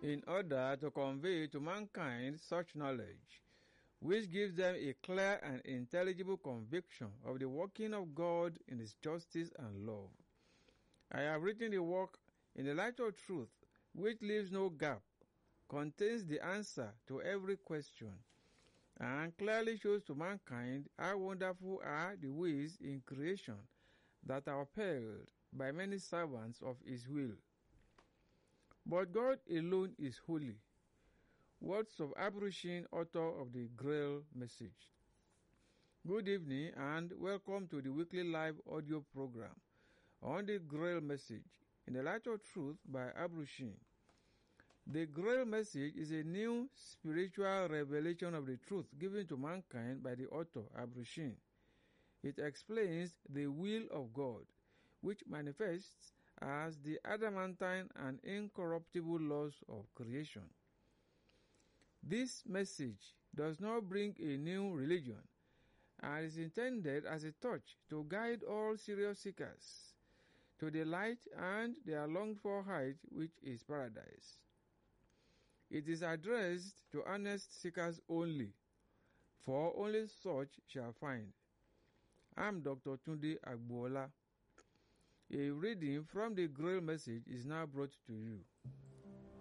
in order to convey to mankind such knowledge, which gives them a clear and intelligible conviction of the working of God in His justice and love. I have written the work in the light of truth, which leaves no gap, contains the answer to every question, and clearly shows to mankind how wonderful are the ways in creation that are upheld by many servants of His will. But God alone is holy. Words of Abrushin, author of the Grail Message. Good evening and welcome to the weekly live audio program on the Grail Message in the Light of Truth by Abrushin. The Grail Message is a new spiritual revelation of the truth given to mankind by the author Abrushin. It explains the will of God, which manifests as the adamantine and incorruptible laws of creation. This message does not bring a new religion and is intended as a torch to guide all serious seekers to the light and their longed-for height, which is paradise. It is addressed to earnest seekers only, for only such shall find. I am Dr. Tunde Agbola. A reading from the Grail Message is now brought to you.